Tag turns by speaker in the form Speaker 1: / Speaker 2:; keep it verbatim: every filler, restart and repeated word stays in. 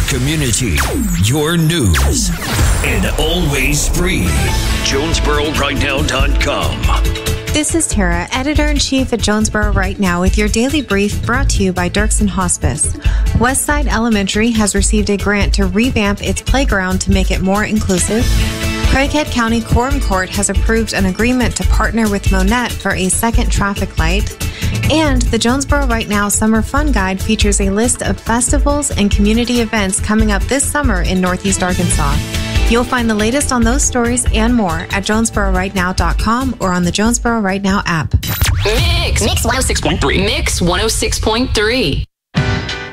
Speaker 1: community, your news, and always free. Jonesboro Right Now dot com.
Speaker 2: This is Tara, Editor-in-Chief at Jonesboro Right Now, with your daily brief brought to you by Dirksen Hospice. Westside Elementary has received a grant to revamp its playground to make it more inclusive. Craighead County Quorum Court has approved an agreement to partner with Monette for a second traffic light. And the Jonesboro Right Now Summer Fun Guide features a list of festivals and community events coming up this summer in Northeast Arkansas. You'll find the latest on those stories and more at Jonesboro Right Now dot com or on the Jonesboro Right Now app.
Speaker 3: Mix. Mix one oh six point three. Mix one oh six point three.